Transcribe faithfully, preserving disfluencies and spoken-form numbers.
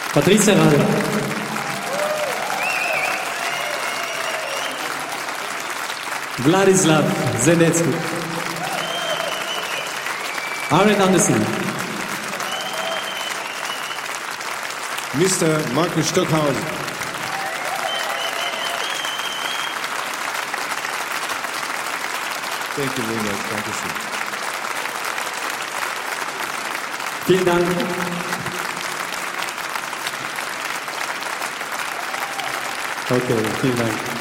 Patricia Rade. Vladislav Zenetsky. Aaron Anderson. Mister Markus Stockhausen. Thank you very much. Dankeschön. Vielen Dank. Okay, vielen Dank.